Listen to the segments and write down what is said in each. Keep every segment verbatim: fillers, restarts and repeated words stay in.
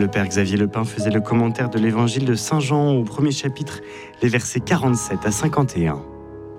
Le père Xavier Lepin faisait le commentaire de l'évangile de Saint Jean au premier chapitre, les versets quarante-sept à cinquante et un.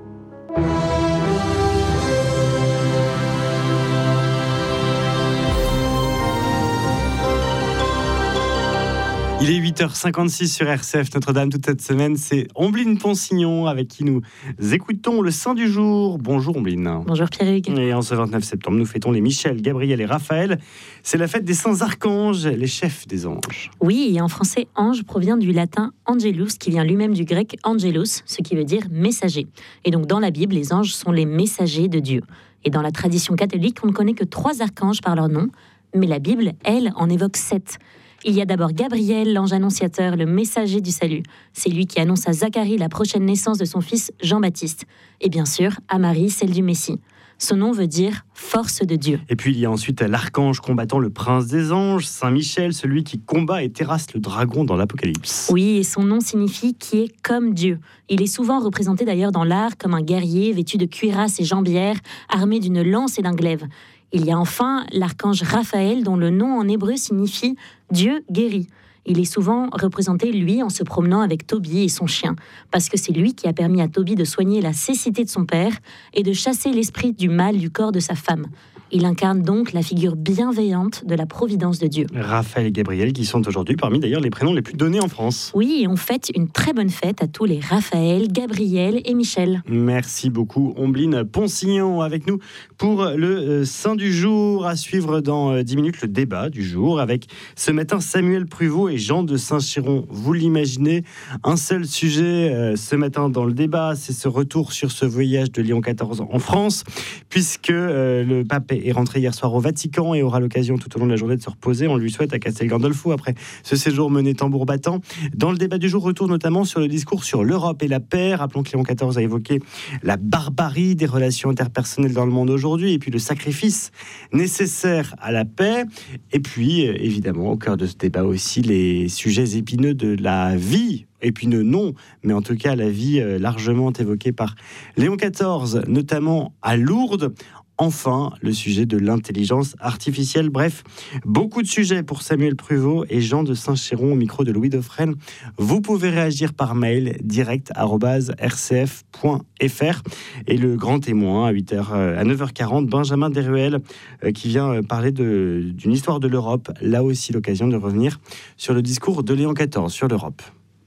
Il est huit heures cinquante-six sur R C F Notre-Dame. Toute cette semaine, c'est Ombline Ponsignon avec qui nous écoutons le Saint du jour. Bonjour Ombline. Bonjour Pierre-Hugues. Et en ce vingt-neuf septembre, nous fêtons les Michel, Gabriel et Raphaël. C'est la fête des saints archanges, les chefs des anges. Oui, et en français, ange provient du latin angelus, qui vient lui-même du grec angelos, ce qui veut dire messager. Et donc dans la Bible, les anges sont les messagers de Dieu. Et dans la tradition catholique, on ne connaît que trois archanges par leur nom, mais la Bible, elle, en évoque sept. Il y a d'abord Gabriel, l'ange annonciateur, le messager du salut. C'est lui qui annonce à Zacharie la prochaine naissance de son fils Jean-Baptiste. Et bien sûr, à Marie, celle du Messie. Son nom veut dire « force de Dieu ». Et puis il y a ensuite l'archange combattant le prince des anges, Saint Michel, celui qui combat et terrasse le dragon dans l'Apocalypse. Oui, et son nom signifie « qui est comme Dieu ». Il est souvent représenté d'ailleurs dans l'art comme un guerrier vêtu de cuirasse et jambières, armé d'une lance et d'un glaive. Il y a enfin l'archange Raphaël, dont le nom en hébreu signifie « Dieu guérit ». Il est souvent représenté, lui, en se promenant avec Tobie et son chien, parce que c'est lui qui a permis à Tobie de soigner la cécité de son père et de chasser l'esprit du mal du corps de sa femme. Il incarne donc la figure bienveillante de la providence de Dieu. Raphaël et Gabriel, qui sont aujourd'hui parmi d'ailleurs les prénoms les plus donnés en France. Oui, et on fête une très bonne fête à tous les Raphaël, Gabriel et Michel. Merci beaucoup, Ombline Ponsignon, avec nous pour le euh, Saint du jour. À suivre dans euh, dix minutes le débat du jour avec ce matin Samuel Pruvot et Jean de Saint-Chéron. Vous l'imaginez, un seul sujet euh, ce matin dans le débat, c'est ce retour sur ce voyage de Léon quatorze en France, puisque euh, le pape est rentré hier soir au Vatican et aura l'occasion tout au long de la journée de se reposer. On lui souhaite à Castel Gandolfo après ce séjour mené tambour battant. Dans le débat du jour, retour notamment sur le discours sur l'Europe et la paix. Rappelons que Léon quatorze a évoqué la barbarie des relations interpersonnelles dans le monde aujourd'hui et puis le sacrifice nécessaire à la paix. Et puis, évidemment, au cœur de ce débat aussi, les sujets épineux de la vie. Épineux non, mais en tout cas la vie euh, largement évoquée par Léon quatorze, notamment à Lourdes. Enfin, le sujet de l'intelligence artificielle. Bref, beaucoup de sujets pour Samuel Pruvot et Jean de Saint-Chéron au micro de Louis Dauphren. Vous pouvez réagir par mail direct arobase r c f point f r. Et le grand témoin à, huit heures, à neuf heures quarante, Benjamin Deruel, qui vient parler de, d'une histoire de l'Europe. Là aussi, l'occasion de revenir sur le discours de Léon quatorze sur l'Europe.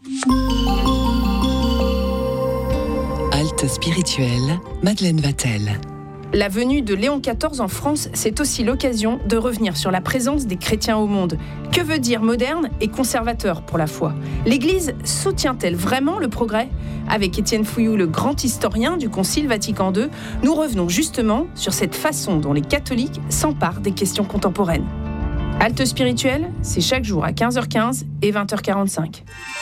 Halte spirituelle, Madeleine Vatel. La venue de Léon quatorze en France, c'est aussi l'occasion de revenir sur la présence des chrétiens au monde. Que veut dire moderne et conservateur pour la foi ? L'Église soutient-elle vraiment le progrès ? Avec Étienne Fouilloux, le grand historien du Concile Vatican deux, nous revenons justement sur cette façon dont les catholiques s'emparent des questions contemporaines. Halte spirituelle, c'est chaque jour à quinze heures quinze et vingt heures quarante-cinq.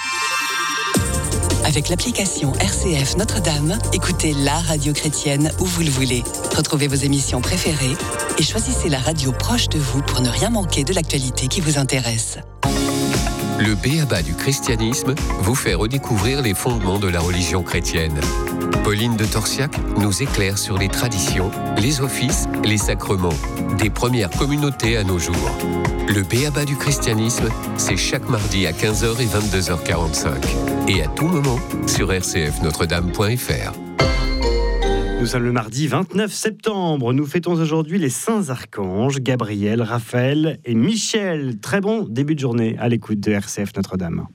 Avec l'application R C F Notre-Dame, écoutez la radio chrétienne où vous le voulez. Retrouvez vos émissions préférées et choisissez la radio proche de vous pour ne rien manquer de l'actualité qui vous intéresse. Le B A B A du christianisme vous fait redécouvrir les fondements de la religion chrétienne. Pauline de Torsiac nous éclaire sur les traditions, les offices, les sacrements, des premières communautés à nos jours. Le B A B A du christianisme, c'est chaque mardi à quinze heures et vingt-deux heures quarante-cinq. Et à tout moment sur r c f notre dame point f r. Nous sommes le mardi vingt-neuf septembre. Nous fêtons aujourd'hui les saints archanges, Gabriel, Raphaël et Michel. Très bon début de journée à l'écoute de R C F Notre-Dame.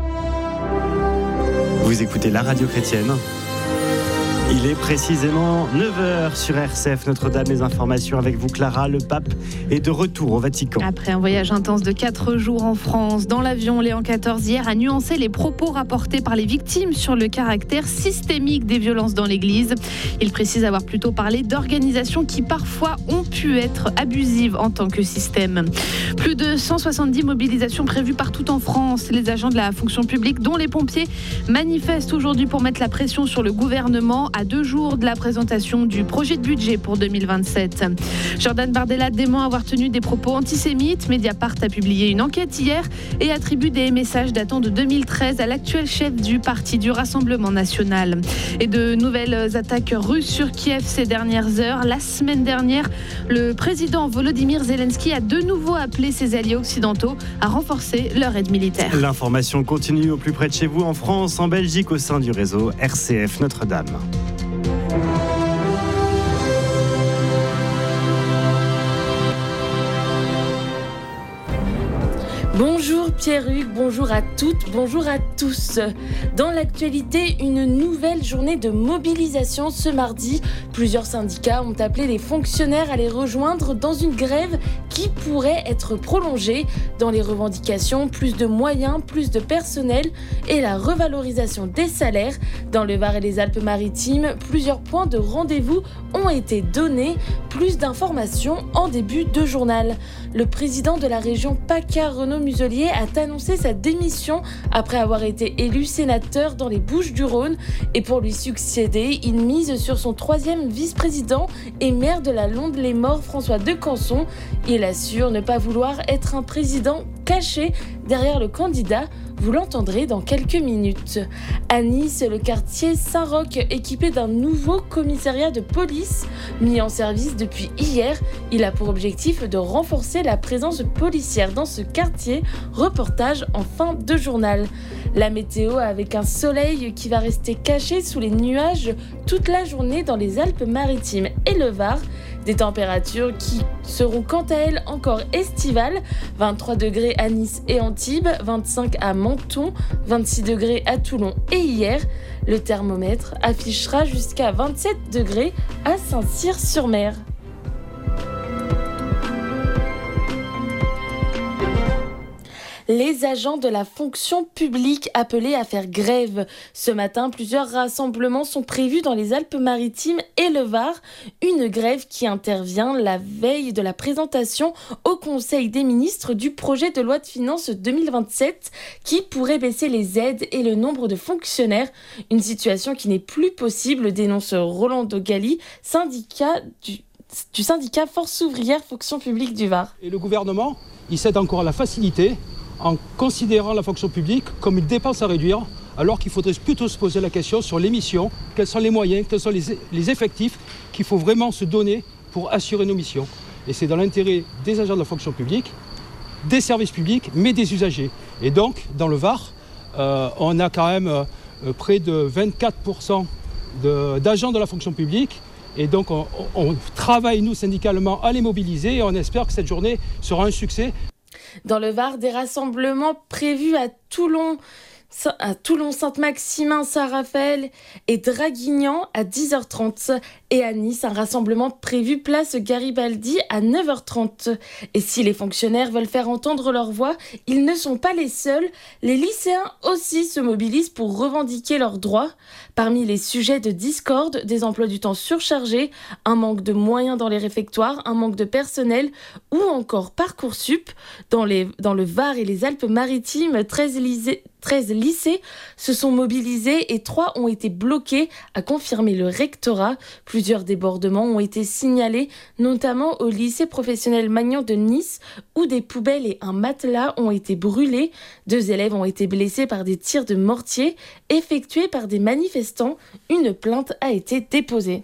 Vous écoutez la radio chrétienne. Il est précisément neuf heures sur R C F Notre-Dame. Les informations avec vous, Clara. Le pape est de retour au Vatican. Après un voyage intense de quatre jours en France, dans l'avion, Léon quatorze hier a nuancé les propos rapportés par les victimes sur le caractère systémique des violences dans l'Église. Il précise avoir plutôt parlé d'organisations qui parfois ont pu être abusives en tant que système. Plus de cent soixante-dix mobilisations prévues partout en France. Les agents de la fonction publique, dont les pompiers, manifestent aujourd'hui pour mettre la pression sur le gouvernement à deux jours de la présentation du projet de budget pour deux mille vingt-sept. Jordan Bardella dément avoir tenu des propos antisémites. Mediapart a publié une enquête hier et attribue des messages datant de deux mille treize à l'actuel chef du parti du Rassemblement national. Et de nouvelles attaques russes sur Kiev ces dernières heures. La semaine dernière, le président Volodymyr Zelensky a de nouveau appelé ses alliés occidentaux à renforcer leur aide militaire. L'information continue au plus près de chez vous, en France, en Belgique, au sein du réseau R C F Notre-Dame. Bonjour Pierre-Hugues, bonjour à toutes, bonjour à tous. Dans l'actualité, une nouvelle journée de mobilisation ce mardi. Plusieurs syndicats ont appelé les fonctionnaires à les rejoindre dans une grève qui pourrait être prolongée. Dans les revendications, plus de moyens, plus de personnel et la revalorisation des salaires. Dans le Var et les Alpes-Maritimes, plusieurs points de rendez-vous ont été donnés. Plus d'informations en début de journal. Le président de la région PACA, Renaud Muselier, a annoncé sa démission après avoir été élu sénateur dans les Bouches-du-Rhône. Et pour lui succéder, il mise sur son troisième vice-président et maire de la Londe-les-Morts, François Decanson. Il assure ne pas vouloir être un président caché derrière le candidat. Vous l'entendrez dans quelques minutes. À Nice, le quartier Saint-Roch, équipé d'un nouveau commissariat de police mis en service depuis hier. Il a pour objectif de renforcer la présence policière dans ce quartier. Reportage en fin de journal. La météo avec un soleil qui va rester caché sous les nuages toute la journée dans les Alpes-Maritimes et le Var. Des températures qui seront quant à elles encore estivales. vingt-trois degrés à Nice et Antibes, vingt-cinq à Menton, vingt-six degrés à Toulon et hier. Le thermomètre affichera jusqu'à vingt-sept degrés à Saint-Cyr-sur-Mer. Les agents de la fonction publique appelés à faire grève. Ce matin, plusieurs rassemblements sont prévus dans les Alpes-Maritimes et le Var. Une grève qui intervient la veille de la présentation au Conseil des ministres du projet de loi de finances deux mille vingt-sept qui pourrait baisser les aides et le nombre de fonctionnaires. Une situation qui n'est plus possible, dénonce Rolando Galli, syndicat du, du syndicat Force ouvrière fonction publique du Var. Et le gouvernement, il cède encore à la facilité en considérant la fonction publique comme une dépense à réduire, alors qu'il faudrait plutôt se poser la question sur les missions, quels sont les moyens, quels sont les, les effectifs qu'il faut vraiment se donner pour assurer nos missions. Et c'est dans l'intérêt des agents de la fonction publique, des services publics, mais des usagers. Et donc, dans le Var, euh, on a quand même euh, près de vingt-quatre pour cent de, d'agents de la fonction publique. Et donc, on, on travaille, nous, syndicalement, à les mobiliser et on espère que cette journée sera un succès. Dans le Var, des rassemblements prévus à Toulon, à Toulon, Sainte-Maximin, Saint-Raphaël et Draguignan à dix heures trente. Et à Nice, un rassemblement prévu place Garibaldi à neuf heures trente. Et si les fonctionnaires veulent faire entendre leur voix, ils ne sont pas les seuls. Les lycéens aussi se mobilisent pour revendiquer leurs droits. Parmi les sujets de discorde, des emplois du temps surchargés, un manque de moyens dans les réfectoires, un manque de personnel ou encore Parcoursup. Dans, les, dans le Var et les Alpes-Maritimes, treize lycées, treize lycées se sont mobilisés et trois ont été bloqués, a confirmé le rectorat. Plusieurs débordements ont été signalés, notamment au lycée professionnel Magnan de Nice, où des poubelles et un matelas ont été brûlés. Deux élèves ont été blessés par des tirs de mortier effectués par des manifestants. Une plainte a été déposée.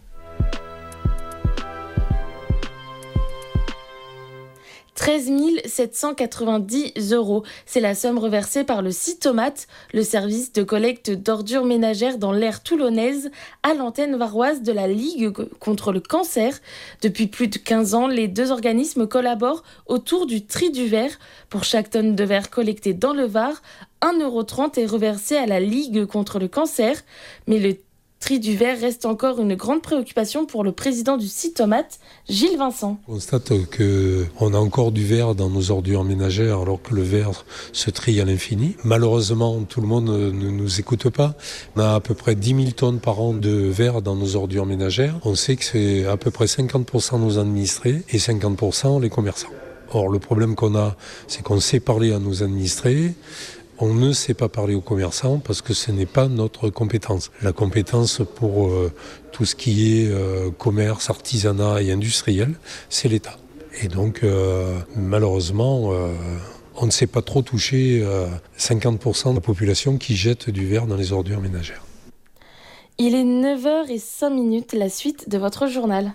treize mille sept cent quatre-vingt-dix euros. C'est la somme reversée par le Cytomate, le service de collecte d'ordures ménagères dans l'aire toulonnaise, à l'antenne varoise de la Ligue contre le cancer. Depuis plus de quinze ans, les deux organismes collaborent autour du tri du verre. Pour chaque tonne de verre collectée dans le Var, un euro trente est reversé à la Ligue contre le cancer. Mais le tri du verre reste encore une grande préoccupation pour le président du Cytomate, Gilles Vincent. On constate qu'on a encore du verre dans nos ordures ménagères alors que le verre se trie à l'infini. Malheureusement, tout le monde ne nous écoute pas. On a à peu près dix mille tonnes par an de verre dans nos ordures ménagères. On sait que c'est à peu près cinquante pour cent nos administrés et cinquante pour cent les commerçants. Or, le problème qu'on a, c'est qu'on sait parler à nos administrés. On ne sait pas parler aux commerçants parce que ce n'est pas notre compétence. La compétence pour euh, tout ce qui est euh, commerce, artisanat et industriel, c'est l'État. Et donc, euh, malheureusement, euh, on ne sait pas trop toucher euh, cinquante pour cent de la population qui jette du verre dans les ordures ménagères. Il est neuf heures cinq, la suite de votre journal.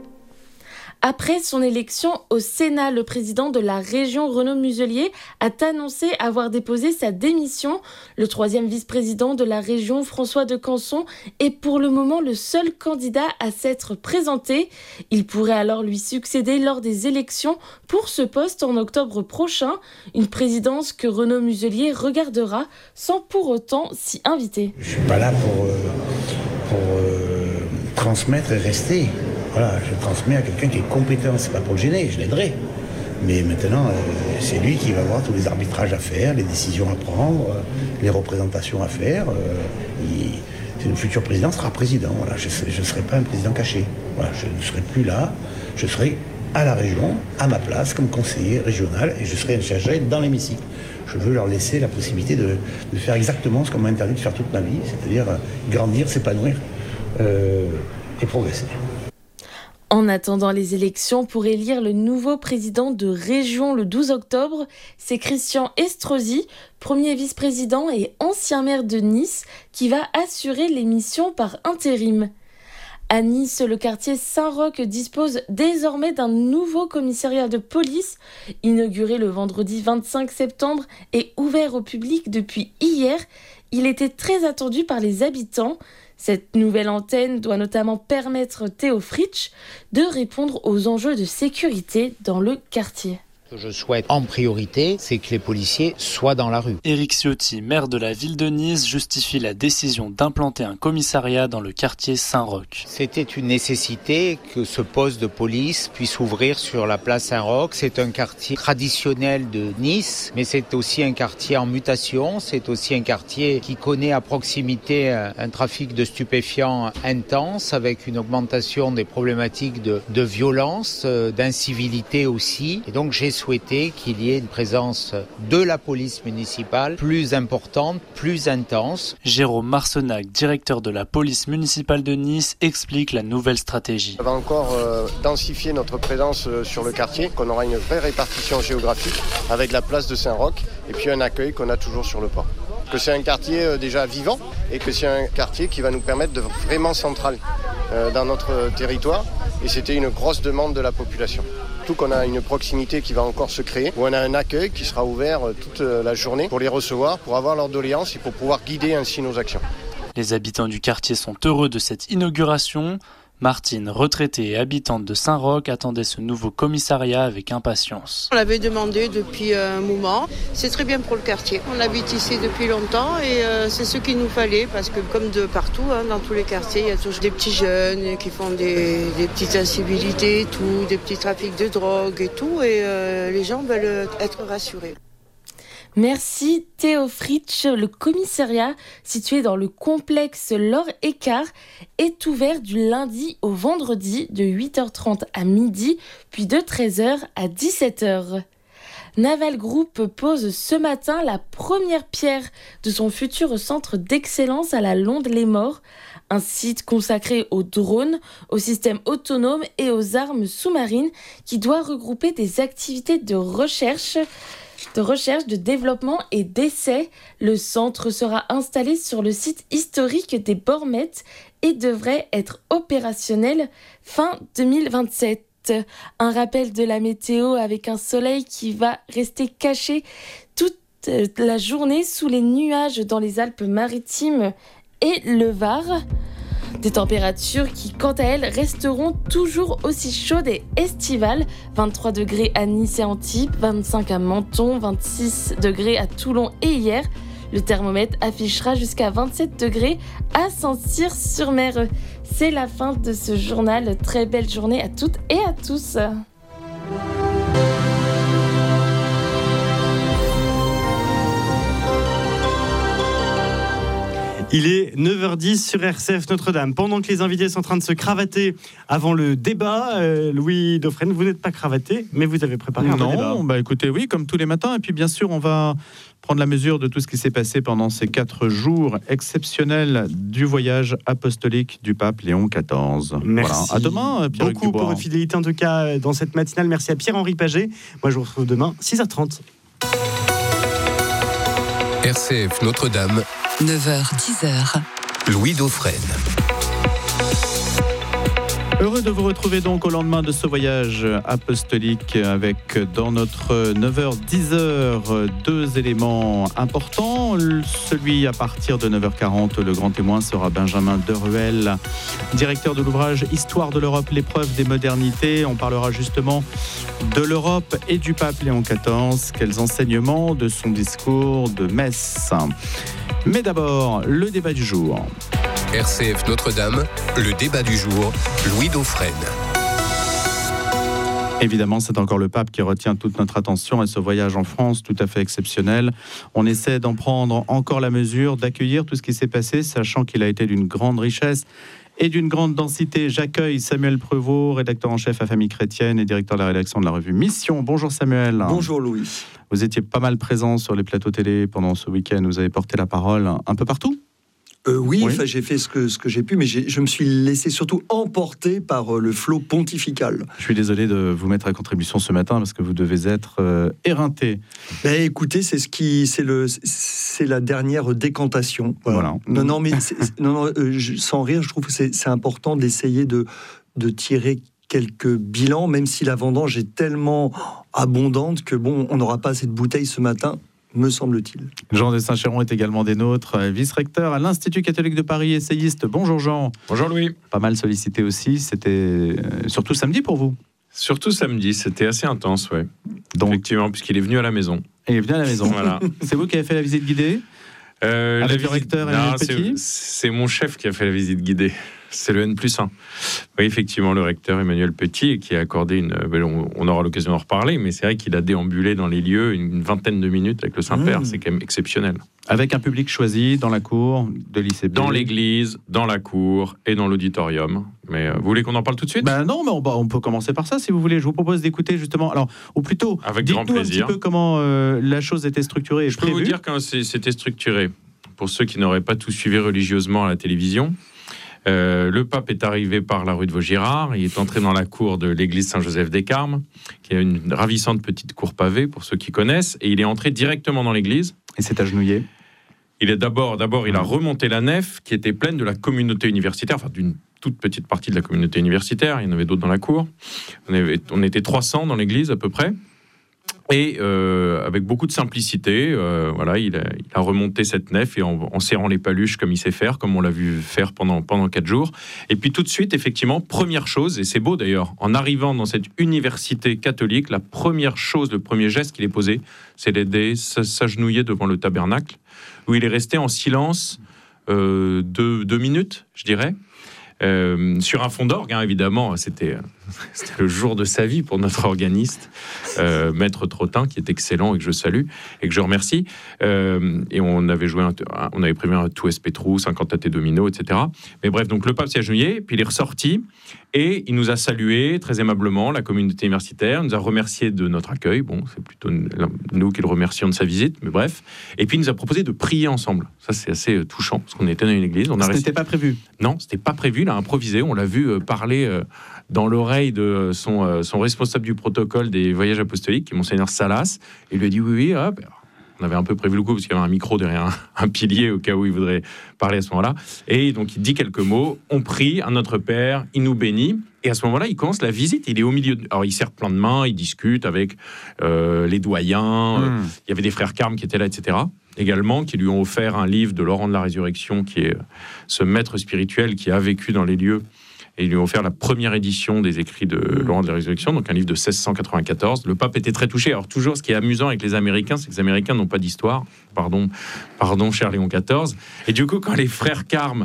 Après son élection au Sénat, le président de la région, Renaud Muselier, a annoncé avoir déposé sa démission. Le troisième vice-président de la région, François de Canson, est pour le moment le seul candidat à s'être présenté. Il pourrait alors lui succéder lors des élections pour ce poste en octobre prochain. Une présidence que Renaud Muselier regardera sans pour autant s'y inviter. Je ne suis pas là pour, euh, pour euh, transmettre et rester. Voilà, je transmets à quelqu'un qui est compétent, c'est pas pour le gêner, je l'aiderai. Mais maintenant, euh, c'est lui qui va voir tous les arbitrages à faire, les décisions à prendre, euh, les représentations à faire. Euh, il, le futur président sera président. Voilà, je ne serai pas un président caché. Voilà, je ne serai plus là, je serai à la région, à ma place, comme conseiller régional, et je serai un chargé dans l'hémicycle. Je veux leur laisser la possibilité de, de faire exactement ce qu'on m'a interdit de faire toute ma vie, c'est-à-dire euh, grandir, s'épanouir euh, et progresser. En attendant les élections pour élire le nouveau président de région le douze octobre, c'est Christian Estrosi, premier vice-président et ancien maire de Nice, qui va assurer les missions par intérim. À Nice, le quartier Saint-Roch dispose désormais d'un nouveau commissariat de police, inauguré le vendredi vingt-cinq septembre et ouvert au public depuis hier. Il était très attendu par les habitants. Cette nouvelle antenne doit notamment permettre Théo Fritsch de répondre aux enjeux de sécurité dans le quartier. Ce que je souhaite en priorité, c'est que les policiers soient dans la rue. Éric Ciotti, maire de la ville de Nice, justifie la décision d'implanter un commissariat dans le quartier Saint-Roch. C'était une nécessité que ce poste de police puisse ouvrir sur la place Saint-Roch. C'est un quartier traditionnel de Nice, mais c'est aussi un quartier en mutation. C'est aussi un quartier qui connaît à proximité un trafic de stupéfiants intense, avec une augmentation des problématiques de, de violence, d'incivilité aussi. Et donc j'ai souhaité qu'il y ait une présence de la police municipale plus importante, plus intense. Jérôme Marcenac, directeur de la police municipale de Nice, explique la nouvelle stratégie. On va encore euh, densifier notre présence euh, sur le quartier, qu'on aura une vraie répartition géographique avec la place de Saint-Roch et puis un accueil qu'on a toujours sur le port. Que c'est un quartier euh, déjà vivant et que c'est un quartier qui va nous permettre de vraiment central euh, dans notre territoire, et c'était une grosse demande de la population. Qu'on a une proximité qui va encore se créer, où on a un accueil qui sera ouvert toute la journée pour les recevoir, pour avoir leurs doléances et pour pouvoir guider ainsi nos actions. Les habitants du quartier sont heureux de cette inauguration. Martine, retraitée et habitante de Saint-Roch, attendait ce nouveau commissariat avec impatience. On l'avait demandé depuis un moment. C'est très bien pour le quartier. On habite ici depuis longtemps et euh, c'est ce qu'il nous fallait, parce que comme de partout, hein, dans tous les quartiers, il y a toujours des petits jeunes qui font des, des petites incivilités, tout, des petits trafics de drogue et tout, et euh, les gens veulent être rassurés. Merci Théo Fritsch. Le commissariat, situé dans le complexe Laure-Écart, est ouvert du lundi au vendredi de huit heures trente à midi, puis de treize heures à dix-sept heures. Naval Group pose ce matin la première pierre de son futur centre d'excellence à la Londe-les-Morts, un site consacré aux drones, aux systèmes autonomes et aux armes sous-marines qui doit regrouper des activités de recherche, de recherche, de développement et d'essai. Le centre sera installé sur le site historique des Bormettes et devrait être opérationnel fin deux mille vingt-sept. Un rappel de la météo avec un soleil qui va rester caché toute la journée sous les nuages dans les Alpes-Maritimes et le Var. Des températures qui, quant à elles, resteront toujours aussi chaudes et estivales. vingt-trois degrés à Nice et Antibes, vingt-cinq à Menton, vingt-six degrés à Toulon et hier. Le thermomètre affichera jusqu'à vingt-sept degrés à Saint-Cyr-sur-Mer. C'est la fin de ce journal. Très belle journée à toutes et à tous. Il est neuf heures dix sur R C F Notre-Dame. Pendant que les invités sont en train de se cravater avant le débat, euh, Louis Dauphren, vous n'êtes pas cravaté, mais vous avez préparé un non, débat. Non, bah écoutez, oui, comme tous les matins. Et puis bien sûr, on va prendre la mesure de tout ce qui s'est passé pendant ces quatre jours exceptionnels du voyage apostolique du pape Léon quatorze. Merci. Voilà. À demain, Pierre beaucoup pour votre fidélité en tout cas dans cette matinale. Merci à Pierre-Henri Paget. Moi, je vous retrouve demain, six heures trente. R C F Notre-Dame. neuf heures dix heures. Louis Dauphren. Heureux de vous retrouver donc au lendemain de ce voyage apostolique avec dans notre neuf heures dix deux éléments importants. Celui à partir de neuf heures quarante, le grand témoin sera Benjamin Deruel, directeur de l'ouvrage Histoire de l'Europe, l'épreuve des modernités. On parlera justement de l'Europe et du pape Léon quatorze. Quels enseignements de son discours de messe. Mais d'abord, le débat du jour. R C F Notre-Dame, le débat du jour, Louis Dauphren. Évidemment, c'est encore le pape qui retient toute notre attention et ce voyage en France tout à fait exceptionnel. On essaie d'en prendre encore la mesure, d'accueillir tout ce qui s'est passé, sachant qu'il a été d'une grande richesse et d'une grande densité. J'accueille Samuel Prévost, rédacteur en chef à Famille Chrétienne et directeur de la rédaction de la revue Mission. Bonjour Samuel. Bonjour Louis. Vous étiez pas mal présent sur les plateaux télé pendant ce week-end. Vous avez porté la parole un peu partout ? Euh, oui, oui. Enfin, j'ai fait ce que, ce que j'ai pu, mais j'ai, je me suis laissé surtout emporter par euh, le flot pontifical. Je suis désolé de vous mettre à contribution ce matin parce que vous devez être euh, éreinté. Ben, écoutez, c'est, ce qui, c'est, le, c'est la dernière décantation. Voilà. Voilà. Non, non, mais c'est, non, non, euh, je, sans rire, je trouve que c'est, c'est important d'essayer de, de tirer quelques bilans, même si la vendange est tellement abondante que bon, on n'aura pas assez de bouteilles ce matin. Me semble-t-il. Jean de Saint-Chéron est également des nôtres, vice-recteur à l'Institut catholique de Paris, essayiste. Bonjour Jean. Bonjour Louis. Pas mal sollicité aussi, c'était euh, surtout samedi pour vous. Surtout samedi, c'était assez intense, ouais. Donc, effectivement, puisqu'il est venu à la maison. Il est venu à la maison. Voilà. C'est vous qui avez fait la visite guidée euh, avec la le visite... recteur et non, le petit. c'est, c'est mon chef qui a fait la visite guidée. C'est le N plus un. Oui, effectivement, le recteur Emmanuel Petit, qui a accordé une... On aura l'occasion d'en reparler, mais c'est vrai qu'il a déambulé dans les lieux une vingtaine de minutes avec le Saint-Père. Mmh. C'est quand même exceptionnel. Avec un public choisi dans la cour de l'I C P. Dans l'église, dans la cour et dans l'auditorium. Mais euh, vous voulez qu'on en parle tout de suite ? Ben non, mais on, on peut commencer par ça si vous voulez. Je vous propose d'écouter justement. Alors, ou plutôt, avec dites-nous grand plaisir. un petit peu comment euh, la chose était structurée et Je prévue. peux vous dire quand c'était structuré. Pour ceux qui n'auraient pas tout suivi religieusement à la télévision, euh, le pape est arrivé par la rue de Vaugirard. Il est entré dans la cour de l'église Saint-Joseph-des-Carmes, qui est une ravissante petite cour pavée pour ceux qui connaissent, et il est entré directement dans l'église. Et s'est agenouillé. Il est d'abord, d'abord, il a remonté la nef qui était pleine de la communauté universitaire, enfin d'une toute petite partie de la communauté universitaire. Il y en avait d'autres dans la cour. On, avait, on était trois cents dans l'église à peu près. Et euh, avec beaucoup de simplicité, euh, voilà, il a, il a remonté cette nef et en, en serrant les paluches comme il sait faire, comme on l'a vu faire pendant, pendant quatre jours. Et puis tout de suite, effectivement, première chose, et c'est beau d'ailleurs, en arrivant dans cette université catholique, la première chose, le premier geste qu'il est posé, c'est d'aider s'agenouiller devant le tabernacle, où il est resté en silence euh, deux, deux minutes, je dirais. Euh, sur un fond d'orgue, hein, évidemment, c'était, c'était le jour de sa vie pour notre organiste, euh, Maître Trottin, qui est excellent et que je salue et que je remercie. Euh, et on avait joué, un, on avait prévu un tout S P Trou, un cantate domino, et cetera. Mais bref, donc le pape s'est agenouillé, puis il est ressorti et il nous a salué très aimablement, la communauté universitaire, il nous a remercié de notre accueil. Bon, c'est plutôt nous qui le remercions de sa visite, mais bref. Et puis il nous a proposé de prier ensemble. Ça, c'est assez touchant parce qu'on était dans une église. On a Ce resté... n'était pas prévu. Non, c'était pas prévu. Il a improvisé. On l'a vu euh, parler euh, dans l'oreille de son, euh, son responsable du protocole des voyages apostoliques, qui est Monseigneur Salas. Et il lui a dit oui, oui, hop. On avait un peu prévu le coup parce qu'il y avait un micro derrière un, un pilier au cas où il voudrait parler à ce moment-là. Et donc il dit quelques mots. On prie à notre Père, il nous bénit. Et à ce moment-là, il commence la visite. Il est au milieu. De... Alors il serre plein de mains, il discute avec euh, les doyens. Mmh. Il y avait des frères Carmes qui étaient là, et cetera. Également, qui lui ont offert un livre de Laurent de la Résurrection, qui est ce maître spirituel qui a vécu dans les lieux. Et ils lui ont offert la première édition des écrits de mmh. Laurent de la Résurrection, donc un livre de seize cent quatre-vingt-quatorze. Le pape était très touché. Alors toujours, ce qui est amusant avec les Américains, c'est que les Américains n'ont pas d'histoire. Pardon, pardon, cher Léon quatorze. Et du coup, quand les frères Carmes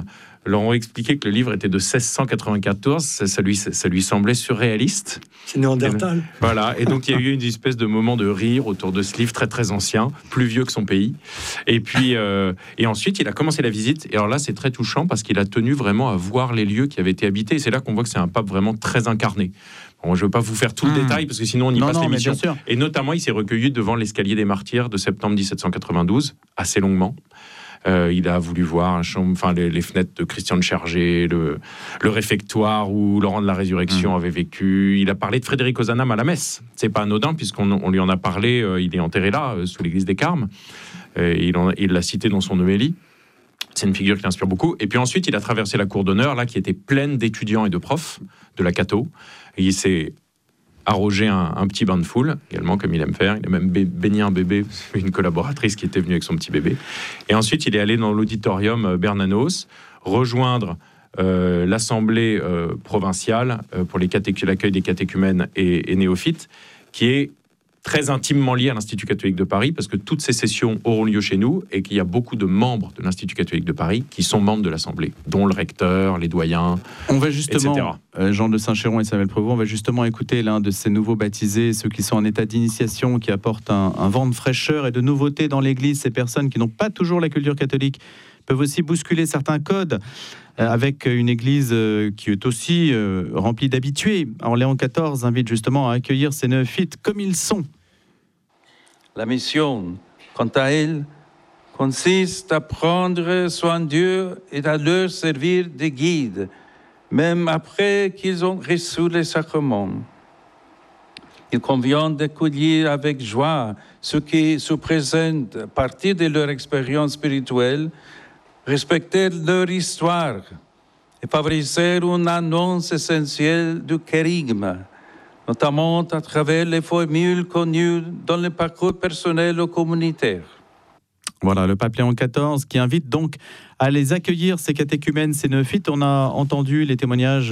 leur ont expliqué que le livre était de seize cent quatre-vingt-quatorze, ça, ça, lui, ça lui semblait surréaliste. C'est Néandertal. Et, voilà, et donc il y a eu une espèce de moment de rire autour de ce livre très très ancien, plus vieux que son pays. Et puis, euh, et ensuite, il a commencé la visite, et alors là, c'est très touchant parce qu'il a tenu vraiment à voir les lieux qui avaient été habités, et c'est là qu'on voit que c'est un pape vraiment très incarné. Bon, je ne veux pas vous faire tout le mmh. détail, parce que sinon on y non, passe non, l'émission. Et notamment, il s'est recueilli devant l'escalier des martyrs de septembre dix-sept cent quatre-vingt-douze, assez longuement. Euh, il a voulu voir un chambre, enfin, les, les fenêtres de Christian de Chergé, le, le réfectoire où Laurent de la Résurrection mmh. avait vécu. Il a parlé de Frédéric Ozanam à la messe. C'est pas anodin, puisqu'on on lui en a parlé, euh, il est enterré là, euh, sous l'église des Carmes. Euh, il, en, il l'a cité dans son homélie. C'est une figure qui l'inspire beaucoup. Et puis ensuite, il a traversé la cour d'honneur, là, qui était pleine d'étudiants et de profs de la Cato. Et il s'est arrogé un, un petit bain de foule, également, comme il aime faire. Il a même baigné un bébé, une collaboratrice qui était venue avec son petit bébé. Et ensuite, il est allé dans l'auditorium Bernanos, rejoindre euh, l'assemblée euh, provinciale euh, pour les catéch- l'accueil des catéchumènes et, et néophytes, qui est très intimement lié à l'Institut catholique de Paris, parce que toutes ces sessions auront lieu chez nous, et qu'il y a beaucoup de membres de l'Institut catholique de Paris qui sont membres de l'Assemblée, dont le recteur, les doyens, on va justement, et cetera. Euh, Jean de Saint-Chéron et Samuel Prévost, on va justement écouter l'un de ces nouveaux baptisés, ceux qui sont en état d'initiation, qui apportent un, un vent de fraîcheur et de nouveauté dans l'Église. Ces personnes qui n'ont pas toujours la culture catholique peuvent aussi bousculer certains codes, euh, avec une Église euh, qui est aussi euh, remplie d'habitués. Alors Léon quatorze invite justement à accueillir ces néophytes comme ils sont. La mission, quant à elle, consiste à prendre soin d'eux et à leur servir de guide, même après qu'ils ont reçu les sacrements. Il convient d'accueillir avec joie ceux qui se présentent à partir de leur expérience spirituelle, respecter leur histoire et favoriser une annonce essentielle du kérigme, notamment à travers les formules connues dans le parcours personnel ou communautaire. Voilà, le pape Léon quatorze qui invite donc à les accueillir, ces catéchumènes, ces néophytes. On a entendu les témoignages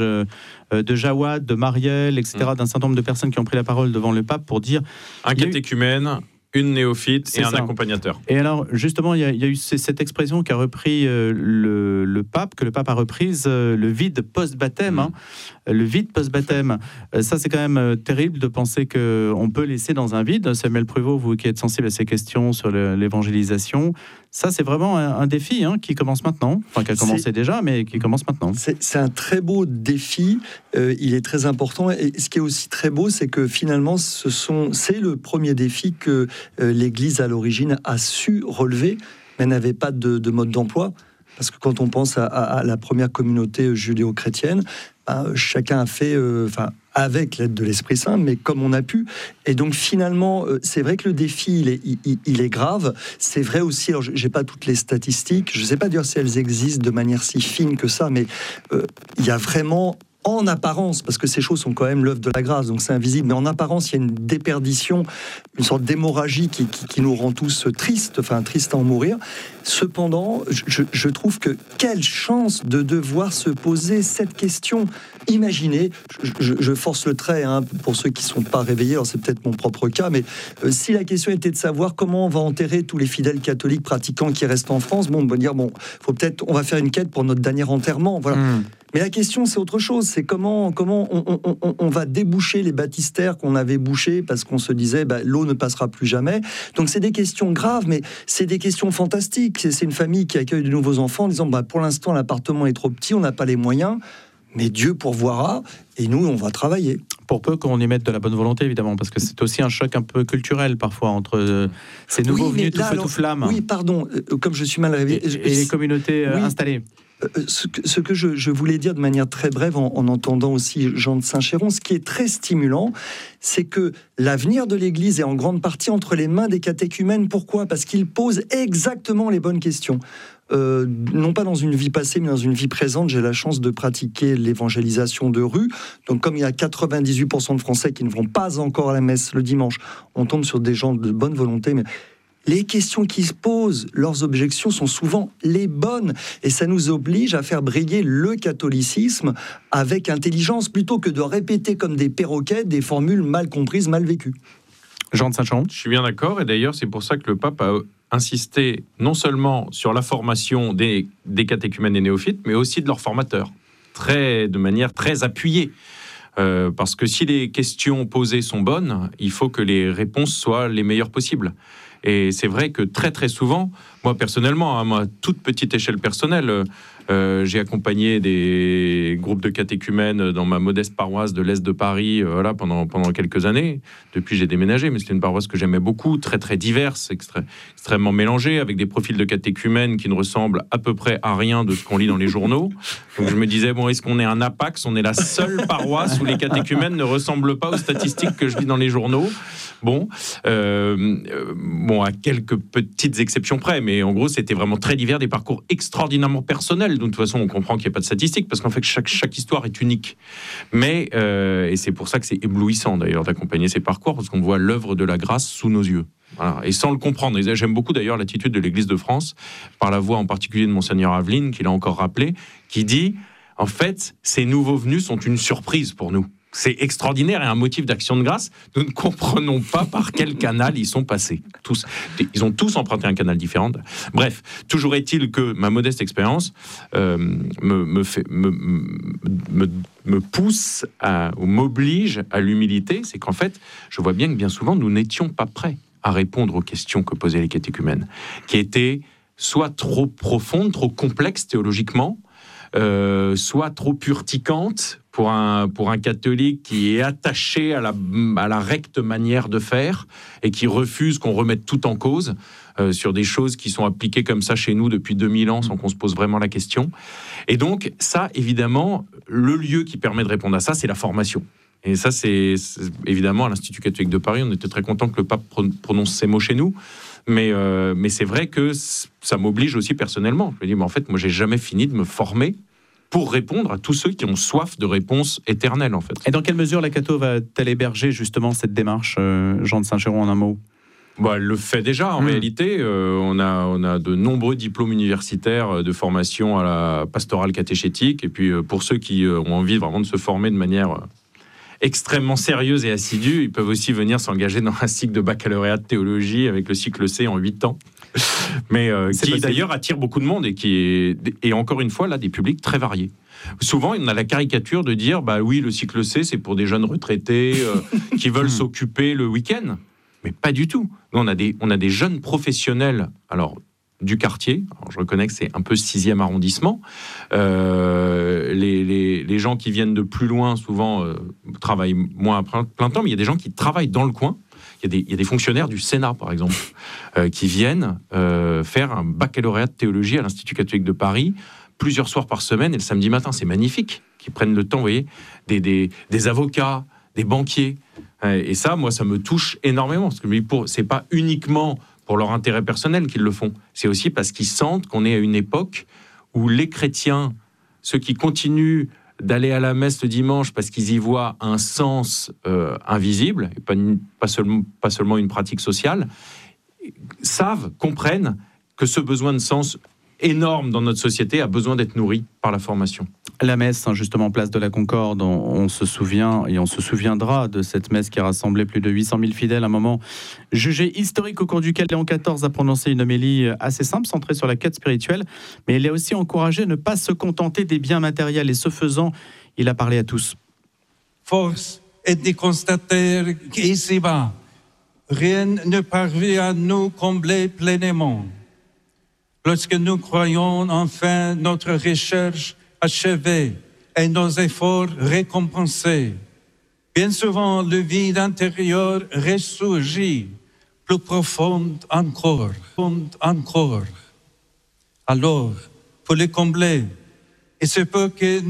de Jawad, de Marielle, et cetera, mmh. d'un certain nombre de personnes qui ont pris la parole devant le pape pour dire... Un catéchumène, une néophyte et un ça. accompagnateur. Et alors, justement, il y, y a eu cette expression qu'a repris euh, le, le pape, que le pape a reprise, euh, le vide post-baptême. Mmh. Hein, le vide post-baptême. Euh, ça, c'est quand même euh, terrible de penser qu'on peut laisser dans un vide. Samuel Prévost, vous qui êtes sensible à ces questions sur le, l'évangélisation, ça, c'est vraiment un, un défi hein, qui commence maintenant. Enfin, qui a commencé c'est, déjà, mais qui commence maintenant. C'est, c'est un très beau défi. Euh, il est très important. Et ce qui est aussi très beau, c'est que finalement, ce sont, c'est le premier défi que euh, l'Église, à l'origine, a su relever, mais n'avait pas de, de mode d'emploi. Parce que quand on pense à, à, à la première communauté judéo-chrétienne, ben, chacun a fait, euh, enfin, avec l'aide de l'Esprit Saint, mais comme on a pu. Et donc finalement, euh, c'est vrai que le défi, il est, il, il est grave. C'est vrai aussi, alors j'ai pas toutes les statistiques, je sais pas dire si elles existent de manière si fine que ça, mais euh, il y a vraiment... En apparence, parce que ces choses sont quand même l'œuvre de la grâce, donc c'est invisible, mais en apparence, il y a une déperdition, une sorte d'hémorragie qui, qui, qui nous rend tous tristes, enfin tristes à en mourir. Cependant, je, je trouve que quelle chance de devoir se poser cette question. Imaginez, je, je, je force le trait hein, pour ceux qui ne sont pas réveillés, alors c'est peut-être mon propre cas, mais euh, si la question était de savoir comment on va enterrer tous les fidèles catholiques pratiquants qui restent en France, bon, on va dire, bon, faut peut-être, on va faire une quête pour notre dernier enterrement, voilà. Mmh. Mais la question, c'est autre chose. C'est comment, comment on, on, on, on va déboucher les baptistères qu'on avait bouchés parce qu'on se disait bah, l'eau ne passera plus jamais. Donc c'est des questions graves, mais c'est des questions fantastiques. C'est, c'est une famille qui accueille de nouveaux enfants en disant bah, pour l'instant l'appartement est trop petit, on n'a pas les moyens. Mais Dieu pourvoira, et nous, on va travailler. Pour peu qu'on y mette de la bonne volonté, évidemment, parce que c'est aussi un choc un peu culturel, parfois entre euh, ces nouveaux oui, venus tout feu tout flamme. Oui, pardon, euh, comme je suis mal réveillé. Et, et les communautés euh, oui. installées. Ce que, ce que je, je voulais dire de manière très brève en, en entendant aussi Jean de Saint-Chéron, ce qui est très stimulant, c'est que l'avenir de l'Église est en grande partie entre les mains des catéchumènes. Pourquoi ? Parce qu'ils posent exactement les bonnes questions. Euh, non pas dans une vie passée, mais dans une vie présente. J'ai la chance de pratiquer l'évangélisation de rue. Donc comme il y a quatre-vingt-dix-huit pour cent de Français qui ne vont pas encore à la messe le dimanche, on tombe sur des gens de bonne volonté, mais... Les questions qui se posent, leurs objections sont souvent les bonnes. Et ça nous oblige à faire briller le catholicisme avec intelligence, plutôt que de répéter comme des perroquets des formules mal comprises, mal vécues. Jean de Saint-Chéron. Je suis bien d'accord. Et d'ailleurs, c'est pour ça que le pape a insister non seulement sur la formation des, des catéchumènes et néophytes, mais aussi de leurs formateurs, très, de manière très appuyée. Euh, parce que si les questions posées sont bonnes, il faut que les réponses soient les meilleures possibles. Et c'est vrai que très très souvent, moi personnellement, à ma toute petite échelle personnelle, euh, j'ai accompagné des groupes de catéchumènes dans ma modeste paroisse de l'Est de Paris, euh, voilà, pendant, pendant quelques années. Depuis, j'ai déménagé, mais c'était une paroisse que j'aimais beaucoup, très très diverse, extré- extrêmement mélangée, avec des profils de catéchumènes qui ne ressemblent à peu près à rien de ce qu'on lit dans les journaux. Donc je me disais, bon, est-ce qu'on est un APAX ? On est la seule paroisse où les catéchumènes ne ressemblent pas aux statistiques que je lis dans les journaux. Bon, euh, euh, bon, à quelques petites exceptions près, mais en gros, c'était vraiment très divers, des parcours extraordinairement personnels. De toute façon, on comprend qu'il n'y a pas de statistiques, parce qu'en fait, chaque, chaque histoire est unique. Mais, euh, et c'est pour ça que c'est éblouissant, d'ailleurs, d'accompagner ces parcours, parce qu'on voit l'œuvre de la grâce sous nos yeux. Voilà. Et sans le comprendre. Et j'aime beaucoup, d'ailleurs, l'attitude de l'Église de France, par la voix en particulier de Monseigneur Aveline, qui l'a encore rappelé, qui dit, en fait, ces nouveaux venus sont une surprise pour nous. C'est extraordinaire et un motif d'action de grâce. Nous ne comprenons pas par quel canal ils sont passés. Tous. Ils ont tous emprunté un canal différent. Bref, toujours est-il que ma modeste expérience euh, me, me, fait, me, me, me pousse à, ou m'oblige à l'humilité. C'est qu'en fait, je vois bien que bien souvent, nous n'étions pas prêts à répondre aux questions que posaient les catéchumènes, qui étaient soit trop profondes, trop complexes théologiquement, Euh, soit trop urticante pour un, pour un catholique qui est attaché à la, à la recte manière de faire et qui refuse qu'on remette tout en cause euh, sur des choses qui sont appliquées comme ça chez nous depuis deux mille ans sans qu'on se pose vraiment la question. Et donc ça, évidemment, le lieu qui permet de répondre à ça, c'est la formation. Et ça, c'est, c'est évidemment à l'Institut catholique de Paris, on était très content que le pape prononce ces mots chez nous. Mais, euh, mais c'est vrai que ça m'oblige aussi personnellement. Je me dis, mais en fait, moi, j'ai jamais fini de me former pour répondre à tous ceux qui ont soif de réponses éternelles, en fait. Et dans quelle mesure la Cato va-t-elle héberger justement cette démarche, euh, Jean de Saint-Chéron, en un mot ? Bah, elle le fait déjà, en mmh. réalité. Euh, on, a, on a de nombreux diplômes universitaires de formation à la pastorale catéchétique. Et puis, euh, pour ceux qui euh, ont envie vraiment de se former de manière euh, extrêmement sérieuse et assidue, ils peuvent aussi venir s'engager dans un cycle de baccalauréat de théologie avec le cycle C en huit ans. Mais euh, qui possible. D'ailleurs attire beaucoup de monde et qui est, et encore une fois là, des publics très variés. Souvent, on a la caricature de dire bah oui, le cycle C, c'est pour des jeunes retraités euh, qui veulent s'occuper le week-end. Mais pas du tout. Nous, on a des, on a des jeunes professionnels, alors du quartier. Alors, je reconnais que c'est un peu sixième arrondissement. Euh, les, les, les gens qui viennent de plus loin, souvent, euh, travaillent moins à plein temps, mais il y a des gens qui travaillent dans le coin. Il y a des, il y a des fonctionnaires du Sénat, par exemple, euh, qui viennent euh, faire un baccalauréat de théologie à l'Institut catholique de Paris, plusieurs soirs par semaine, et le samedi matin, c'est magnifique, qui prennent le temps, vous voyez, des, des, des avocats, des banquiers. Et ça, moi, ça me touche énormément, parce que pour, c'est pas uniquement pour leur intérêt personnel qu'ils le font, c'est aussi parce qu'ils sentent qu'on est à une époque où les chrétiens, ceux qui continuent d'aller à la messe le dimanche parce qu'ils y voient un sens euh, invisible, et pas, pas, seulement, pas seulement une pratique sociale, savent, comprennent que ce besoin de sens énorme dans notre société a besoin d'être nourri par la formation. La messe, justement, place de la Concorde, on, on se souvient et on se souviendra de cette messe qui a rassemblé plus de huit cent mille fidèles, un moment jugé historique au cours duquel Léon quatorze a prononcé une homélie assez simple, centrée sur la quête spirituelle, mais il a aussi encouragé à ne pas se contenter des biens matériels, et ce faisant, il a parlé à tous. Force est de constater qu'ici-bas, rien ne parvient à nous combler pleinement. Lorsque nous croyons enfin notre recherche achevée et nos efforts récompensés, bien souvent le vide intérieur ressurgit, plus profond encore, encore. Alors, pour le combler, il se peut que